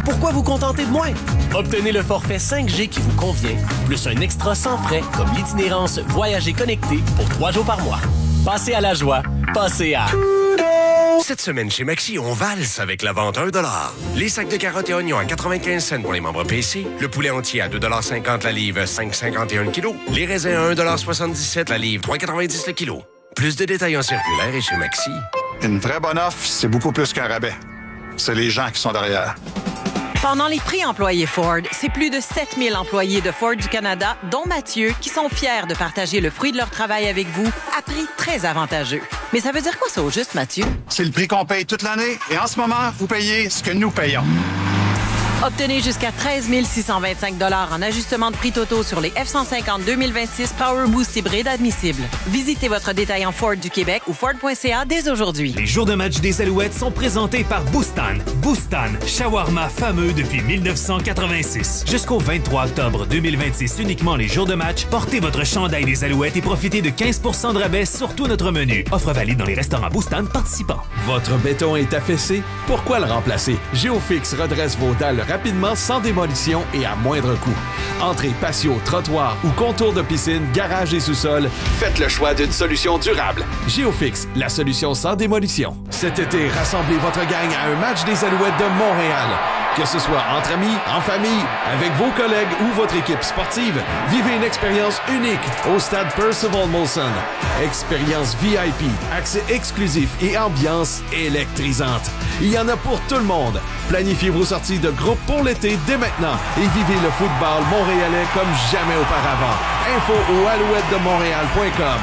Pourquoi vous contenter de moins? Obtenez le forfait 5G qui vous convient, plus un extra sans frais comme l'itinérance Voyager connecté pour 3 jours par mois. Passez à la joie, passez à... Cette semaine chez Maxi, on valse avec la vente $1. Les sacs de carottes et oignons à 95 cents pour les membres PC. Le poulet entier à 2,50 $ la livre, 5,51 kg. Les raisins à 1,77 $ la livre, 3,90 le kilo. Plus de détails en circulaire et chez Maxi. Une vraie bonne offre, c'est beaucoup plus qu'un rabais. C'est les gens qui sont derrière. Pendant les prix employés Ford, c'est plus de 7000 employés de Ford du Canada, dont Mathieu, qui sont fiers de partager le fruit de leur travail avec vous à prix très avantageux. Mais ça veut dire quoi ça au juste, Mathieu? C'est le prix qu'on paye toute l'année et en ce moment, vous payez ce que nous payons. Obtenez jusqu'à 13 625 $ en ajustement de prix totaux sur les F-150 2026 Power Boost hybride admissibles. Visitez votre détaillant Ford du Québec ou Ford.ca dès aujourd'hui. Les jours de match des Alouettes sont présentés par Boustan. Boustan, shawarma fameux depuis 1986. Jusqu'au 23 octobre 2026, uniquement les jours de match, portez votre chandail des Alouettes et profitez de 15 % de rabais sur tout notre menu. Offre valide dans les restaurants Boustan participants. Votre béton est affaissé? Pourquoi le remplacer? Géofix redresse vos dalles rapidement, sans démolition et à moindre coût. Entrée, patio, trottoir ou contour de piscine, garage et sous-sol, faites le choix d'une solution durable. Géofix, la solution sans démolition. Cet été, rassemblez votre gang à un match des Alouettes de Montréal. Que ce soit entre amis, en famille, avec vos collègues ou votre équipe sportive, vivez une expérience unique au stade Percival Molson. Expérience VIP, accès exclusif et ambiance électrisante. Il y en a pour tout le monde. Planifiez vos sorties de groupe pour l'été dès maintenant et vivez le football montréalais comme jamais auparavant. Info au alouettedemontréal.com.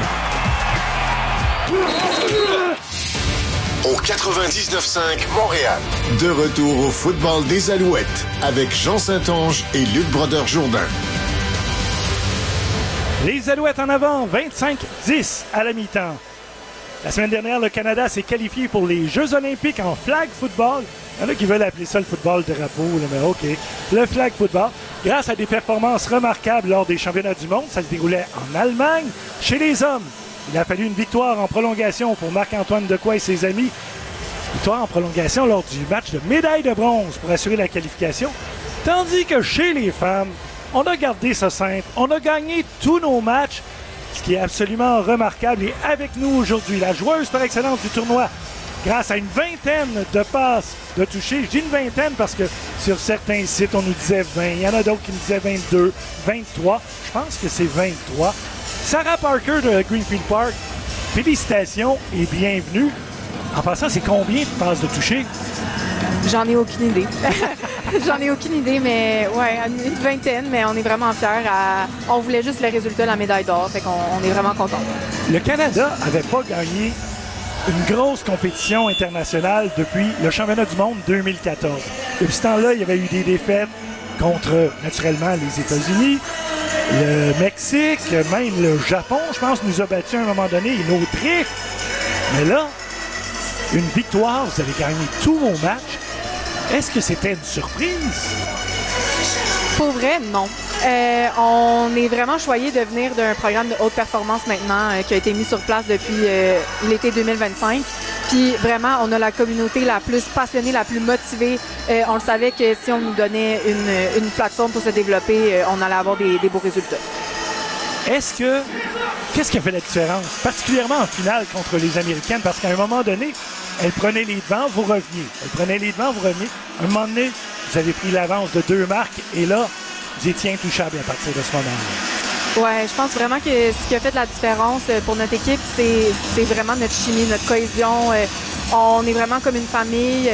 Au 99.5 Montréal. De retour au football des Alouettes avec Jean Saint-Onge et Luc Brodeur-Jourdain. Les Alouettes en avant, 25-10 à la mi-temps. La semaine dernière, le Canada s'est qualifié pour les Jeux olympiques en flag football. Il y en a qui veulent appeler ça le football drapeau, mais OK. Le flag football, grâce à des performances remarquables lors des championnats du monde. Ça se déroulait en Allemagne. Chez les hommes, il a fallu une victoire en prolongation pour Marc-Antoine Dequoy et ses amis. Victoire en prolongation lors du match de médaille de bronze pour assurer la qualification. Tandis que chez les femmes, on a gardé ça simple. On a gagné tous nos matchs, ce qui est absolument remarquable. Et avec nous aujourd'hui, la joueuse par excellence du tournoi, grâce à une vingtaine de passes de toucher. Je dis une vingtaine parce que sur certains sites, on nous disait 20. Il y en a d'autres qui nous disaient 22, 23. Je pense que c'est 23. Sarah Parker de Greenfield Park, félicitations et bienvenue. En passant, c'est combien de passes de toucher? J'en ai aucune idée. J'en ai aucune idée, mais ouais, une vingtaine, mais on est vraiment fiers. On voulait juste le résultat de la médaille d'or, fait qu'on est vraiment contents. Le Canada n'avait pas gagné une grosse compétition internationale depuis le championnat du monde 2014. Depuis ce temps-là, il y avait eu des défaites contre, naturellement, les États-Unis, le Mexique, même le Japon, je pense, nous a battus à un moment donné, et l'Autriche. Mais là, une victoire, vous avez gagné tous vos matchs. Est-ce que c'était une surprise? Pour vrai, non. On est vraiment choyé de venir d'un programme de haute performance maintenant qui a été mis sur place depuis l'été 2025. Puis vraiment, on a la communauté la plus passionnée, la plus motivée. On le savait que si on nous donnait une plateforme pour se développer, on allait avoir des beaux résultats. Qu'est-ce qui a fait la différence? Particulièrement en finale contre les Américaines, parce qu'à un moment donné, elles prenaient les devants, vous reveniez. Elles prenaient les devants, vous reveniez. À un moment donné, vous avez pris l'avance de 2 marques et là, vous étiez intouchables à partir de ce moment-là. Ouais, je pense vraiment que ce qui a fait la différence pour notre équipe, c'est vraiment notre chimie, notre cohésion. On est vraiment comme une famille.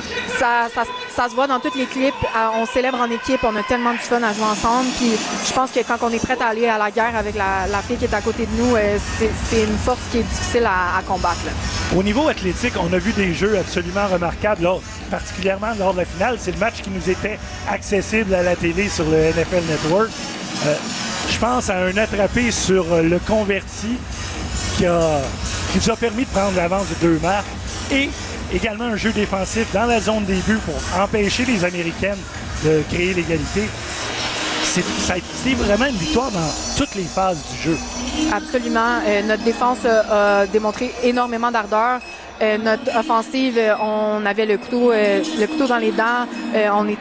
Ça se voit dans tous les clips. On célèbre en équipe. On a tellement de fun à jouer ensemble. Puis je pense que quand on est prêt à aller à la guerre avec la fille qui est à côté de nous, c'est une force qui est difficile à combattre. Là. Au niveau athlétique, on a vu des jeux absolument remarquables, particulièrement lors de la finale. C'est le match qui nous était accessible à la télé sur le NFL Network. Je pense à un attrapé sur le converti qui nous a permis de prendre l'avance de 2 marques et également un jeu défensif dans la zone des buts pour empêcher les Américaines de créer l'égalité. Ça a été vraiment une victoire dans toutes les phases du jeu. Absolument. Notre défense a démontré énormément d'ardeur. Notre offensive, on avait le couteau dans les dents. On